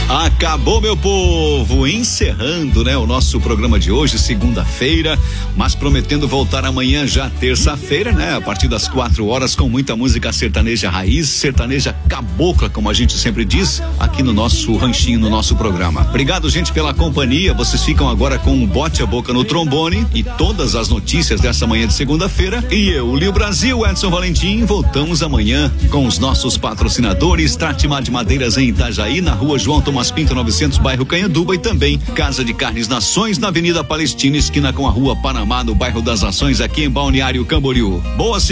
Acabou, meu povo, encerrando, né, o nosso programa de hoje, segunda-feira, mas prometendo voltar amanhã já terça-feira, né, a partir das 4 horas, com muita música sertaneja raiz, sertaneja cabocla, como a gente sempre diz, aqui no nosso ranchinho, no nosso programa. Obrigado, gente, pela companhia. Vocês ficam agora com um bote a boca no trombone e todas as notícias dessa manhã de segunda-feira. E eu, Lio Brasil, Edson Valentim, voltamos amanhã com os nossos patrocinadores: Tratimar de Madeiras em Itajaí, na rua João Tomás Pinto 900, bairro Canhanduba, e também Casa de Carnes Nações, na Avenida Palestina, esquina com a rua Panamá, no bairro das Nações, aqui em Balneário Camboriú. Boa